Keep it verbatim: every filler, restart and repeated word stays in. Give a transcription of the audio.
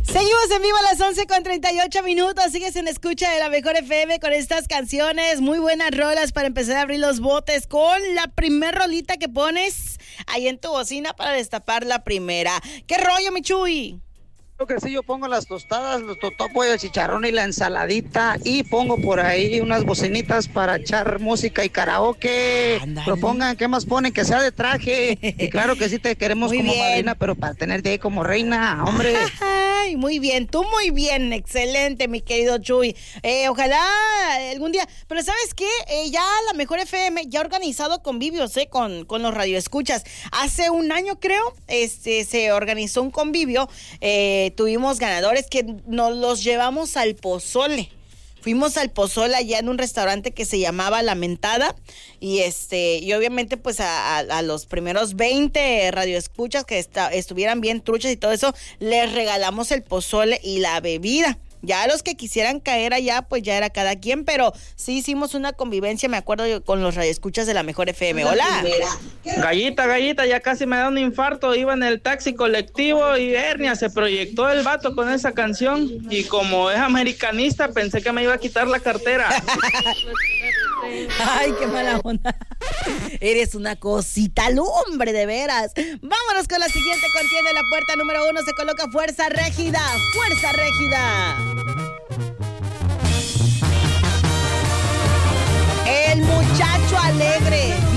Seguimos en vivo a las once con treinta y ocho minutos. Sigues en escucha de la mejor F M con estas canciones. Muy buenas rolas para empezar a abrir los botes con la primer rolita que pones ahí en tu bocina para destapar la primera. ¿Qué rollo, mi Chuy? Creo que sí, yo pongo las tostadas, los totopos, el chicharrón y la ensaladita y pongo por ahí unas bocinitas para echar música y karaoke. Andale. Propongan, ¿qué más ponen? Que sea de traje. Y claro que sí te queremos muy como bien. Madrina, pero para tenerte ahí como reina, hombre. Ay, muy bien, tú muy bien, excelente, mi querido Chuy. Eh, ojalá algún día, pero ¿sabes qué? Eh, ya la mejor F M ya ha organizado convivios, ¿eh? Con, con los radioescuchas. Hace un año, creo, este, se organizó un convivio, eh, tuvimos ganadores que nos los llevamos al pozole. Fuimos al pozole allá en un restaurante que se llamaba La Mentada y este y obviamente pues a, a, a los primeros veinte radioescuchas que esta, estuvieran bien truchas y todo eso, les regalamos el pozole y la bebida. Ya los que quisieran caer allá, pues ya era cada quien, pero sí hicimos una convivencia, me acuerdo yo, con los radioescuchas de la mejor F M. Hola. Gallita, gallita, ya casi me da un infarto. Iba en el taxi colectivo y hernia, se proyectó el vato con esa canción. Y como es americanista, pensé que me iba a quitar la cartera. Ay, qué mala onda. Eres una cosita, hombre, de veras. Vámonos con la siguiente contienda. La puerta número uno se coloca Fuerza Régida. Fuerza Régida. El muchacho alegre.